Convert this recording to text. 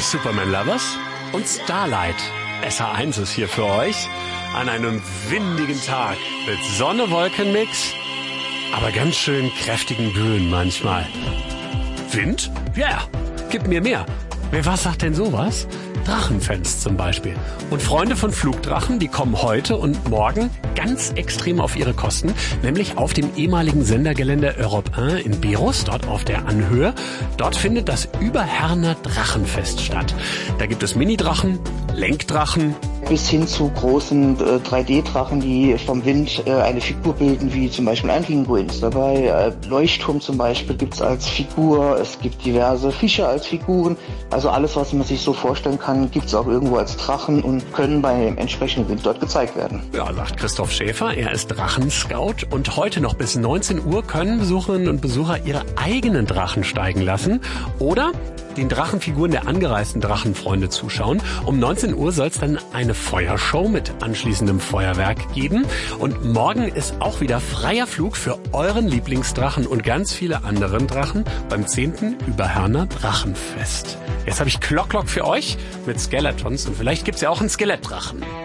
Superman Lovers und Starlight. SH1 ist hier für euch an einem windigen Tag mit Sonne-Wolken-Mix, aber ganz schön kräftigen Böen manchmal. Wind? Ja, gib mir mehr. Was sagt denn sowas? Drachenfans zum Beispiel. Und Freunde von Flugdrachen, die kommen heute und morgen ganz extrem auf ihre Kosten, nämlich auf dem ehemaligen Sendergelände Europe 1 in Berus, dort auf der Anhöhe. Dort findet das Überherner Drachenfest statt. Da gibt es Mini-Drachen, Lenkdrachen, bis hin zu großen 3D-Drachen, die vom Wind eine Figur bilden, wie zum Beispiel ein Pinguin ist dabei. Leuchtturm zum Beispiel gibt's als Figur, es gibt diverse Fische als Figuren. Also alles, was man sich so vorstellen kann, gibt's auch irgendwo als Drachen und können beim entsprechenden Wind dort gezeigt werden. Ja, sagt Christoph Schäfer, er ist Drachenscout und heute noch bis 19 Uhr können Besucherinnen und Besucher ihre eigenen Drachen steigen lassen oder den Drachenfiguren der angereisten Drachenfreunde zuschauen. Um 19 Uhr soll es dann eine Feuershow mit anschließendem Feuerwerk geben. Und morgen ist auch wieder freier Flug für euren Lieblingsdrachen und ganz viele anderen Drachen beim 10. Überherner Drachenfest. Jetzt habe ich Klock für euch mit Skeletons und vielleicht gibt's ja auch einen Skelettdrachen.